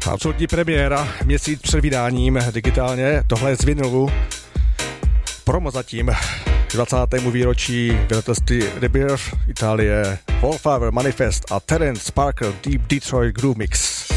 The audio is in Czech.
Absolutní premiéra, měsíc před vydáním digitálně, tohle je z vinilu. Promo zatím 20. výročí vydatelství Rebirth Itálie, Wallflower Manifest a Terence Parker Deep Detroit Groove Mix.